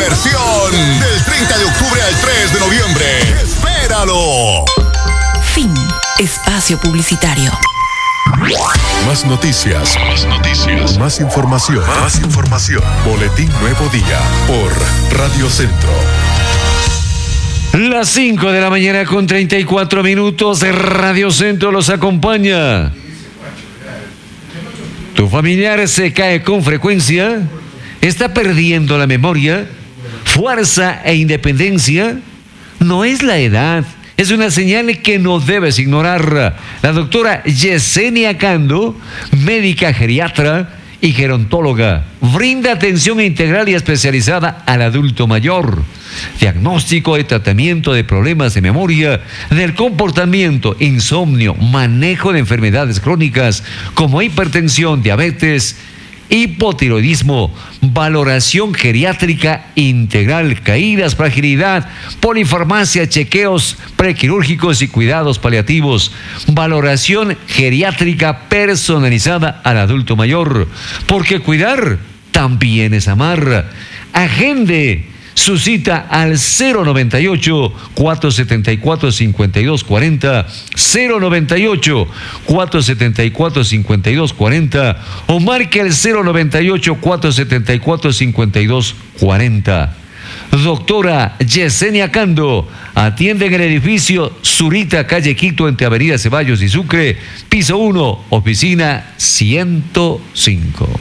diversión. Del 30 de octubre al 3 de noviembre. ¡Espéralo! Fin. Espacio publicitario. Más noticias. Más información. Boletín Nuevo Día por Radio Centro. Las 5 de la mañana con 34 minutos. Radio Centro los acompaña. ¿Tu familiar se cae con frecuencia? ¿Está perdiendo la memoria, fuerza e independencia? No es la edad, es una señal que no debes ignorar. La doctora Yesenia Cando, médica geriatra y gerontóloga, brinda atención integral y especializada al adulto mayor. Diagnóstico y tratamiento de problemas de memoria, del comportamiento, insomnio, manejo de enfermedades crónicas como hipertensión, diabetes, hipotiroidismo, valoración geriátrica integral, caídas, fragilidad, polifarmacia, chequeos prequirúrgicos y cuidados paliativos, valoración geriátrica personalizada al adulto mayor, porque cuidar también es amar. Agende su cita al 098-474-5240, 098-474-5240 o marque el 098-474-5240. Doctora Yesenia Cando atiende en el edificio Zurita, calle Quito, entre Avenida Ceballos y Sucre, piso 1, oficina 105.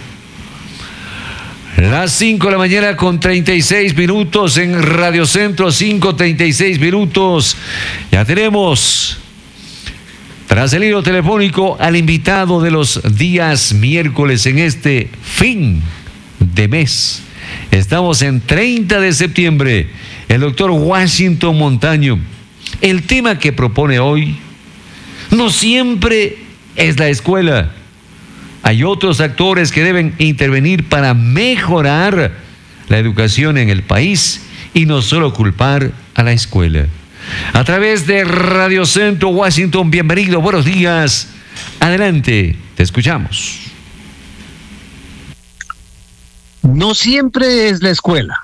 Las 5 de la mañana con 36 minutos en Radio Centro, 5:36 minutos. Ya tenemos, tras el hilo telefónico, al invitado de los días miércoles en este fin de mes. Estamos en 30 de septiembre. El doctor Washington Montaño. El tema que propone hoy no siempre es la escuela. Hay otros actores que deben intervenir para mejorar la educación en el país y no solo culpar a la escuela. A través de Radio Centro Washington, bienvenido, buenos días. Adelante, te escuchamos. No siempre es la escuela.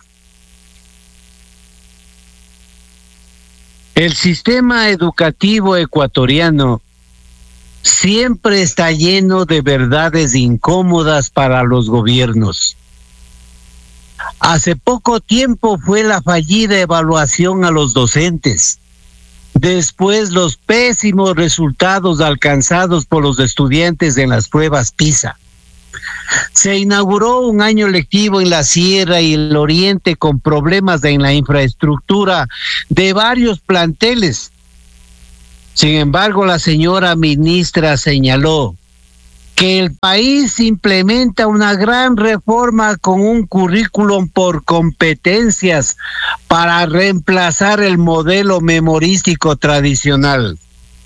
El sistema educativo ecuatoriano siempre está lleno de verdades incómodas para los gobiernos. Hace poco tiempo fue la fallida evaluación a los docentes. Después los pésimos resultados alcanzados por los estudiantes en las pruebas PISA. Se inauguró un año lectivo en la Sierra y el Oriente con problemas en la infraestructura de varios planteles. Sin embargo, la señora ministra señaló que el país implementa una gran reforma con un currículum por competencias para reemplazar el modelo memorístico tradicional.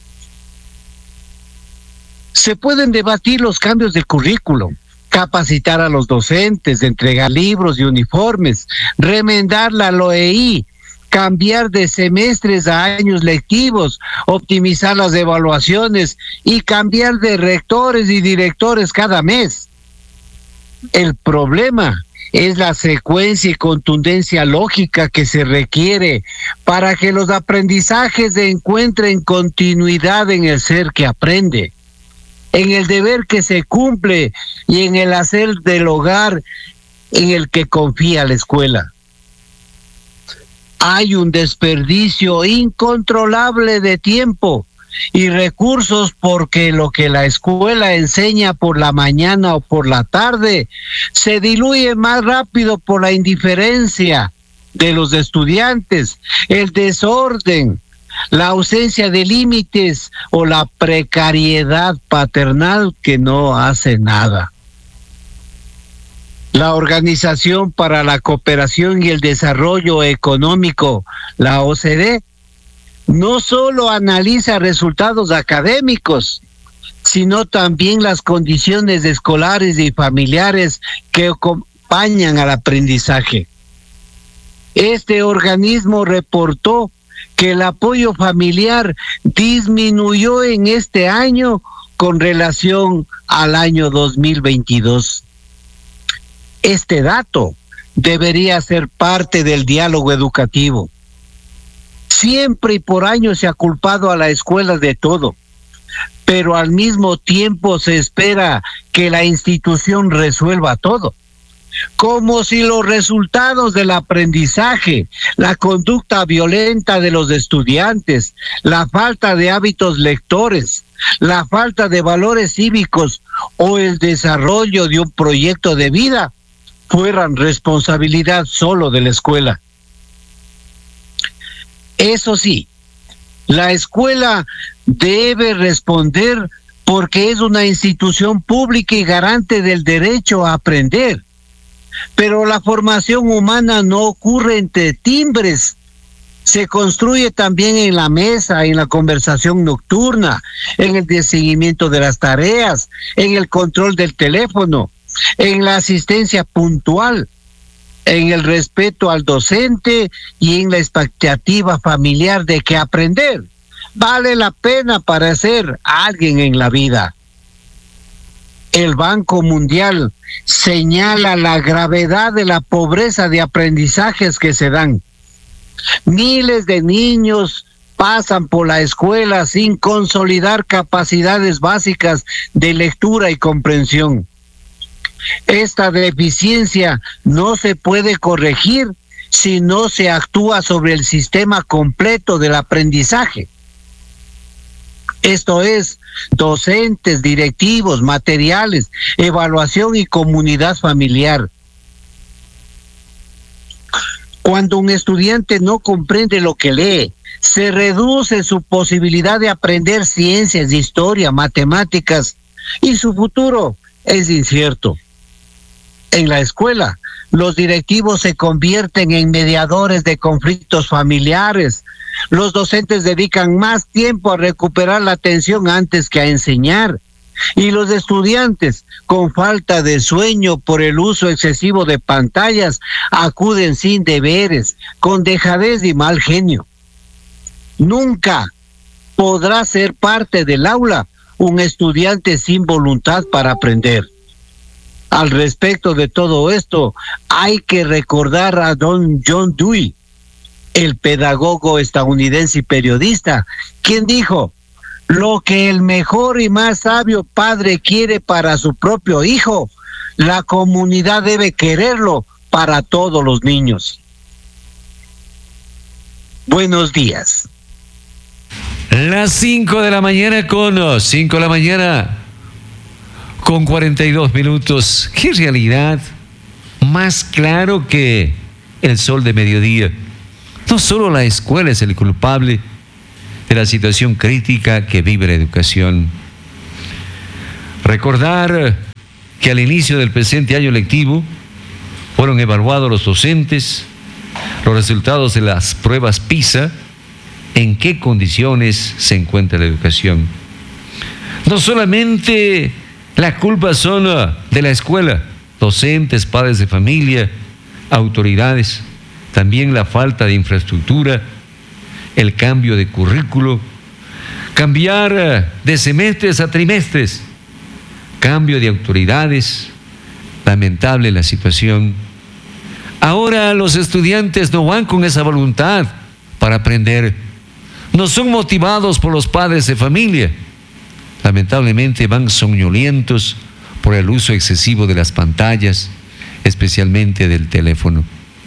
Se pueden debatir los cambios de currículum, capacitar a los docentes, entregar libros y uniformes, remendar la LOEI, cambiar de semestres a años lectivos, optimizar las evaluaciones y cambiar de rectores y directores cada mes. El problema es la secuencia y contundencia lógica que se requiere para que los aprendizajes encuentren continuidad en el ser que aprende, en el deber que se cumple y en el hacer del hogar en el que confía la escuela. Hay un desperdicio incontrolable de tiempo y recursos porque lo que la escuela enseña por la mañana o por la tarde se diluye más rápido por la indiferencia de los estudiantes, el desorden, la ausencia de límites o la precariedad paternal que no hace nada. La Organización para la Cooperación y el Desarrollo Económico, la OCDE, no solo analiza resultados académicos, sino también las condiciones escolares y familiares que acompañan al aprendizaje. Este organismo reportó que el apoyo familiar disminuyó en este año con relación al año 2022. Este dato debería ser parte del diálogo educativo. Siempre y por años se ha culpado a la escuela de todo, pero al mismo tiempo se espera que la institución resuelva todo, como si los resultados del aprendizaje, la conducta violenta de los estudiantes, la falta de hábitos lectores, la falta de valores cívicos o el desarrollo de un proyecto de vida fueran responsabilidad solo de la escuela. Eso sí, la escuela debe responder porque es una institución pública y garante del derecho a aprender. Pero la formación humana no ocurre entre timbres, se construye también en la mesa, en la conversación nocturna, en el seguimiento de las tareas, en el control del teléfono, en la asistencia puntual, en el respeto al docente y en la expectativa familiar de que aprender vale la pena para ser alguien en la vida. El Banco Mundial señala la gravedad de la pobreza de aprendizajes que se dan. Miles de niños pasan por la escuela sin consolidar capacidades básicas de lectura y comprensión. Esta deficiencia no se puede corregir si no se actúa sobre el sistema completo del aprendizaje. Esto es, docentes, directivos, materiales, evaluación y comunidad familiar. Cuando un estudiante no comprende lo que lee, se reduce su posibilidad de aprender ciencias, historia, matemáticas, y su futuro es incierto. En la escuela, los directivos se convierten en mediadores de conflictos familiares. Los docentes dedican más tiempo a recuperar la atención antes que a enseñar. Y los estudiantes, con falta de sueño por el uso excesivo de pantallas, acuden sin deberes, con dejadez y mal genio. Nunca podrá ser parte del aula un estudiante sin voluntad para aprender. Al respecto de todo esto, hay que recordar a don John Dewey, el pedagogo estadounidense y periodista, quien dijo: lo que el mejor y más sabio padre quiere para su propio hijo, la comunidad debe quererlo para todos los niños. Buenos días. Las 5 de la mañana con 42 minutos. ¿Qué realidad más claro que el sol de mediodía? No solo la escuela es el culpable de la situación crítica que vive la educación. Recordar que al inicio del presente año lectivo fueron evaluados los docentes, los resultados de las pruebas PISA, en qué condiciones se encuentra la educación. No solamente la culpa son de la escuela, docentes, padres de familia, autoridades, también la falta de infraestructura, el cambio de currículo, cambiar de semestres a trimestres, cambio de autoridades, lamentable la situación. Ahora los estudiantes no van con esa voluntad para aprender, no son motivados por los padres de familia, lamentablemente van soñolientos por el uso excesivo de las pantallas, especialmente del teléfono.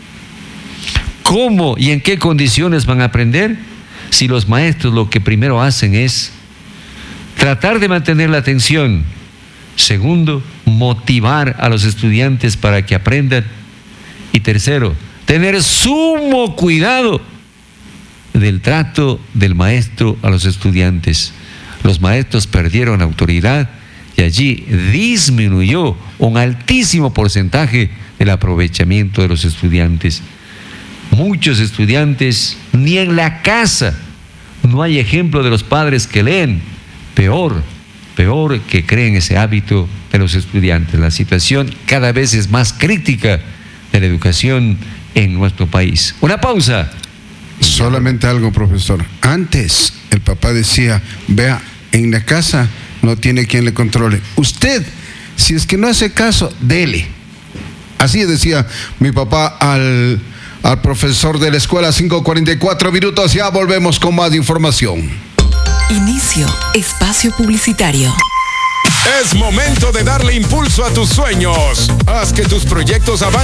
¿Cómo y en qué condiciones van a aprender si los maestros lo que primero hacen es tratar de mantener la atención? Segundo, motivar a los estudiantes para que aprendan. Y tercero, tener sumo cuidado del trato del maestro a los estudiantes. Los maestros perdieron autoridad y allí disminuyó un altísimo porcentaje del aprovechamiento de los estudiantes. Muchos estudiantes, ni en la casa, no hay ejemplo de los padres que leen. Peor que creen ese hábito de los estudiantes. La situación cada vez es más crítica de la educación en nuestro país. Una pausa. Solamente algo, profesor. Antes el papá decía: vea, en la casa no tiene quien le controle. Usted, si es que no hace caso, dele. Así decía mi papá al profesor de la escuela. 5:44 minutos, ya volvemos con más información. Inicio espacio publicitario. Es momento de darle impulso a tus sueños. Haz que tus proyectos avancen.